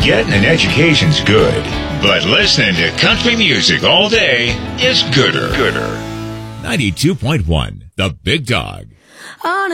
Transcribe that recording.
Getting an education's good, but listening to country music all day is gooder. 92.1, The Big Dog. On